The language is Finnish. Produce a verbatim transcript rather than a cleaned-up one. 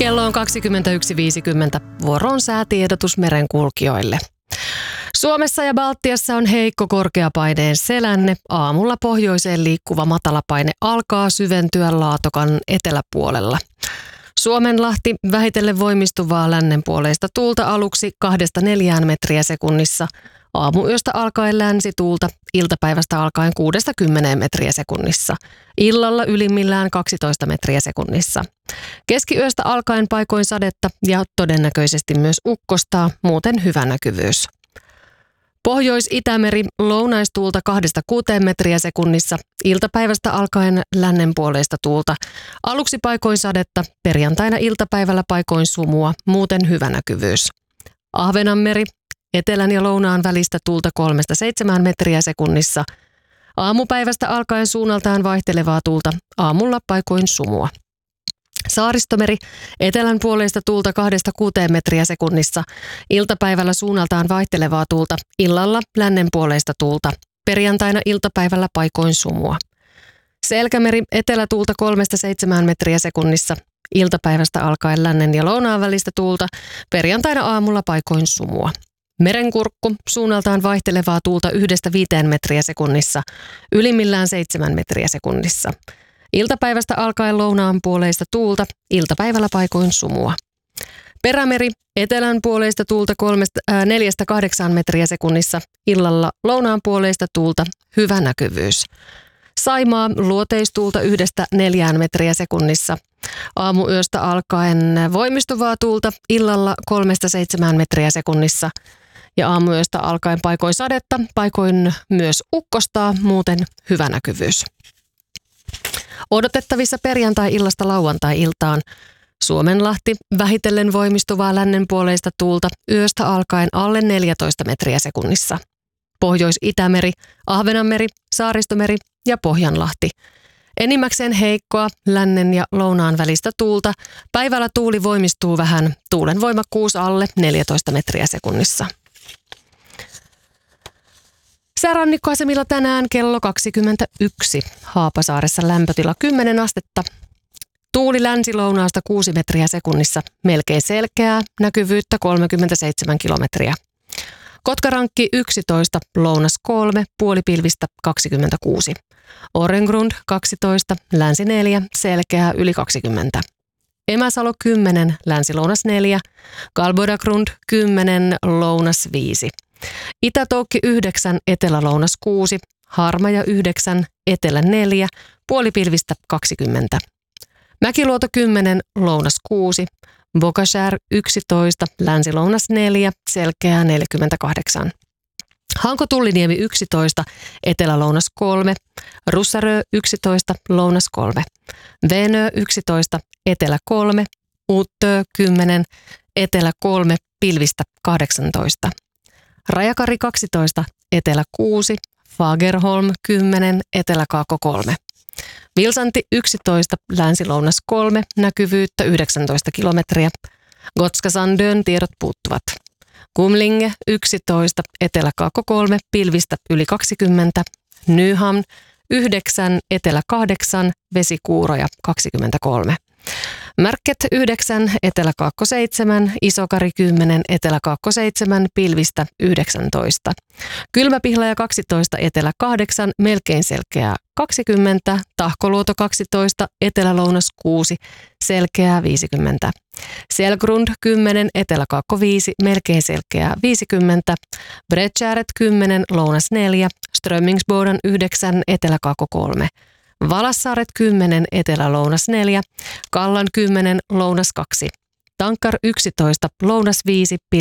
Kello on kaksikymmentäyksi viisikymmentä. Vuoro on säätiedotus merenkulkijoille. Suomessa ja Baltiassa on heikko korkeapaineen selänne. Aamulla pohjoiseen liikkuva matalapaine alkaa syventyä Laatokan eteläpuolella. Suomenlahti vähitellen voimistuvaa lännenpuoleista tuulta aluksi kahdesta neljään metriä sekunnissa. Aamuyöstä alkaen länsituulta, iltapäivästä alkaen kuudesta kymmeneen metriä sekunnissa. Illalla ylimmillään kaksitoista metriä sekunnissa. Keskiyöstä alkaen paikoin sadetta ja todennäköisesti myös ukkostaa, muuten hyvä näkyvyys. Pohjois-Itämeri lounaistuulta kahdesta kuuteen metriä sekunnissa, iltapäivästä alkaen lännenpuoleista tuulta. Aluksi paikoin sadetta, perjantaina iltapäivällä paikoin sumua, muuten hyvä näkyvyys. Ahvenanmeri, etelän ja lounaan välistä tuulta kolmesta seitsemään metriä sekunnissa. Aamupäivästä alkaen suunnaltaan vaihtelevaa tuulta, aamulla paikoin sumua. Saaristomeri, etelän puoleista tuulta kahdesta kuuteen metriä sekunnissa. Iltapäivällä suunnaltaan vaihtelevaa tuulta, illalla lännen puoleista tuulta. Perjantaina iltapäivällä paikoin sumua. Selkämeri, etelätuulta kolmesta seitsemään metriä sekunnissa. Iltapäivästä alkaen lännen ja lounaan välistä tuulta. Perjantaina aamulla paikoin sumua. Merenkurkku, suunnaltaan vaihtelevaa tuulta yhdestä viiteen metriä sekunnissa. Ylimmillään seitsemän metriä sekunnissa. Iltapäivästä alkaen lounaan puoleista tuulta, iltapäivällä paikoin sumua. Perämeri, etelän puoleista tuulta kolmesta, ää, neljästä kahdeksaan metriä sekunnissa, illalla lounaan puoleista tuulta, hyvä näkyvyys. Saimaa, luoteistuulta yhdestä neljään metriä sekunnissa. Aamuyöstä alkaen voimistuvaa tuulta, illalla kolmesta seitsemään metriä sekunnissa. Ja aamuyöstä alkaen paikoin sadetta, paikoin myös ukkostaa, muuten hyvä näkyvyys. Odotettavissa perjantai-illasta lauantai-iltaan. Suomenlahti vähitellen voimistuvaa lännenpuoleista tuulta yöstä alkaen alle neljätoista metriä sekunnissa. Pohjois-Itämeri, Ahvenanmeri, Saaristomeri ja Pohjanlahti. Enimmäkseen heikkoa lännen ja lounaan välistä tuulta. Päivällä tuuli voimistuu vähän, tuulen voimakkuus alle neljätoista metriä sekunnissa. Säärannikkoasemilla tänään kello kaksikymmentäyksi. Haapasaaressa lämpötila kymmenen astetta. Tuuli länsi-lounaasta kuusi metriä sekunnissa. Melkein selkeää, näkyvyyttä kolmekymmentäseitsemän kilometriä. Kotkarankki yksitoista, lounas kolme, puolipilvistä kaksikymmentäkuusi. Orengrund kaksitoista, länsi neljä, selkeää yli kaksikymmentä. Emäsalo kymmenen, länsi-lounas neljä. Galbodagrund kymmenen, lounas viisi. Itä-Toukki yhdeksän, etelä-lounas kuusi, Harmaja yhdeksän, etelä neljä, puolipilvistä kaksikymmentä. Mäkiluoto kymmenen, lounas kuusi, Bokashär yksitoista, länsi-lounas neljä, selkeää neljäkymmentäkahdeksan. Hanko-Tulliniemi yksitoista, etelä-lounas kolme, Russarö yksitoista, lounas kolme, Venö yksitoista, etelä kolme, Uttö kymmenen, etelä kolme, pilvistä kahdeksantoista. Rajakari kaksitoista, etelä kuusi, Fagerholm kymmenen, eteläkaakko kolme. Vilsanti yksitoista, länsi-lounas kolme, näkyvyyttä yhdeksäntoista kilometriä. Gotskasandön tiedot puuttuvat. Kumlinge yksitoista, eteläkaakko kolme, pilvistä yli kaksikymmentä. Nyhamn yhdeksän, etelä kahdeksan, vesikuuroja kaksikymmentäkolme. Märket yhdeksän, eteläkaakko seitsemän, Isokari kymmenen, eteläkaakko seitsemän, pilvistä yhdeksäntoista. Kylmäpihlaja kaksitoista, etelä kahdeksan, melkein selkeää kaksikymmentä, Tahkoluoto kaksitoista, etelä-lounas kuusi, selkeää viisikymmentä. Selgrund kymmenen, eteläkaakko viisi, melkein selkeää viisikymmentä. Bredtjäret kymmenen, lounas neljä, Strömmingsboden yhdeksän, eteläkaakko kolme. Valassaaret kymmenen, etelä-lounas neljä, Kallan kymmenen, lounas kaksi. Tankkar yksitoista, lounas viisi,